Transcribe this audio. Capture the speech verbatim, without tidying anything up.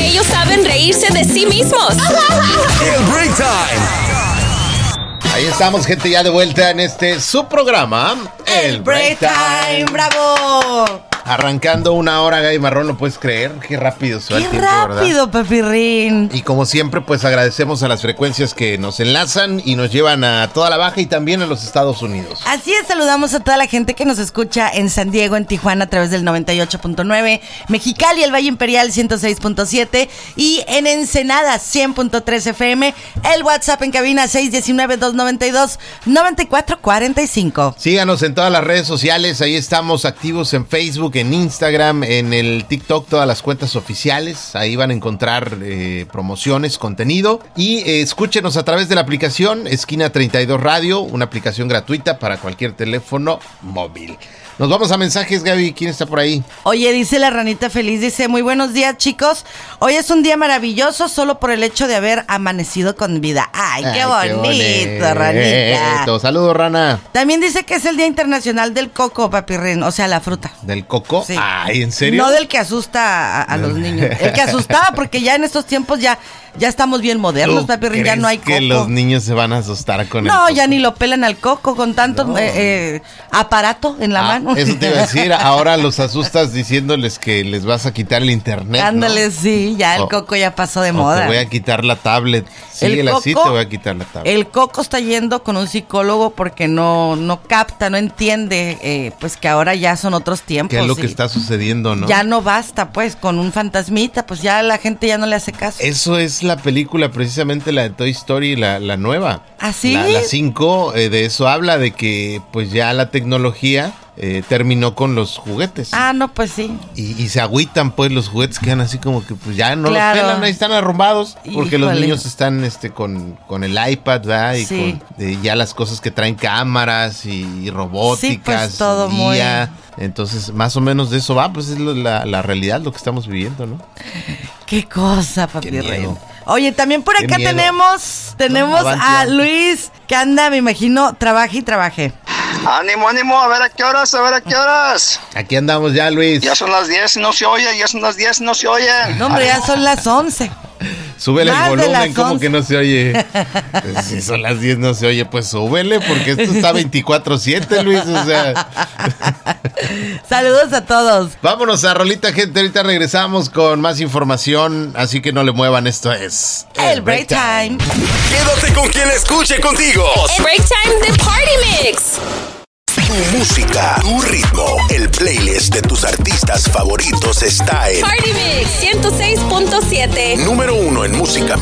ellos saben reírse de sí mismos. El Break Time. Ahí estamos, gente, ya de vuelta en este su programa, El Break Time. ¡Bravo! Arrancando una hora, Gaby Marrón, ¿lo puedes creer? Qué rápido se va el ¡Qué tiempo, ¿verdad? rápido, Pepirrín! Y como siempre, pues agradecemos a las frecuencias que nos enlazan y nos llevan a toda la Baja y también a los Estados Unidos. Así es, saludamos a toda la gente que nos escucha en San Diego, en Tijuana a través del noventa y ocho punto nueve, Mexicali, el Valle Imperial ciento seis punto siete y en Ensenada cien punto tres F M, el WhatsApp en cabina seis uno nueve, dos nueve dos, nueve cuatro cuatro cinco. Síganos en todas las redes sociales, ahí estamos activos en Facebook, en Instagram, en el TikTok, todas las cuentas oficiales, ahí van a encontrar eh, promociones, contenido y eh, escúchenos a través de la aplicación Esquina treinta y dos Radio, una aplicación gratuita para cualquier teléfono móvil. Nos vamos a mensajes, Gaby. ¿Quién está por ahí? Oye, dice la ranita feliz, dice, muy buenos días, chicos. Hoy es un día maravilloso solo por el hecho de haber amanecido con vida. Ay, qué, Ay, bonito, qué bonito, ranita. Saludos, rana. También dice que es el Día Internacional del Coco, Papirrín, o sea, la fruta. ¿Del coco? Sí. Ay, ¿en serio? No del que asusta a, a los niños. El que asustaba, porque ya en estos tiempos ya, ya estamos bien modernos, Papirrín, ya no hay coco. ¿Que los niños se van a asustar con no, el No, coco? ya ni lo pelan al coco con tanto no. eh, eh, aparato en la ah, mano. Eso te iba a decir, ahora los asustas diciéndoles que les vas a quitar el internet, Ándale, ¿no? sí, ya el o, coco ya pasó de o moda. Te voy a quitar la tablet. Síguela así, te voy a quitar la tablet. El coco está yendo con un psicólogo porque no, no capta, no entiende, eh, pues que ahora ya son otros tiempos. ¿Qué es lo que está sucediendo, no? Ya no basta, pues, con un fantasmita, pues ya la gente ya no le hace caso. Eso es la película, precisamente la de Toy Story, la, la nueva. ¿Ah, sí? La cinco, eh, de eso habla, de que pues ya la tecnología eh, terminó con los juguetes. Ah, no, pues sí. Y, y se agüitan, pues los juguetes quedan así como que pues ya no claro. los pelan, ahí están arrumbados. Porque Híjole. los niños están este con, con el iPad, ¿verdad? Y sí. con eh, ya las cosas que traen cámaras y, y robóticas. Sí, pues todo y guía. muy... Entonces, más o menos de eso va, pues es lo, la, la realidad, lo que estamos viviendo, ¿no? Qué cosa, papi Qué Rey. miedo. Oye, también por acá miedo. tenemos, tenemos No, a Luis, que anda, me imagino, trabaje y trabaje. Ánimo, ánimo, a ver a qué horas, a ver a qué horas. Aquí andamos ya, Luis. Ya son las diez y no se oye, ya son las diez y no se oye. No, hombre, ya son las once. Súbele Más el de volumen, las como once. que no se oye. Pues, si son las diez no se oye, pues súbele, porque esto está veinticuatro siete, Luis, o sea. Saludos a todos. Vámonos a rolita, gente, ahorita regresamos con más información, así que no le muevan, esto es... El Break Time. Quédate con quien escuche contigo. El Break Time de Party Mix. Tu música, tu ritmo, el playlist de tus artistas favoritos está en Party Mix ciento seis punto siete. número uno en música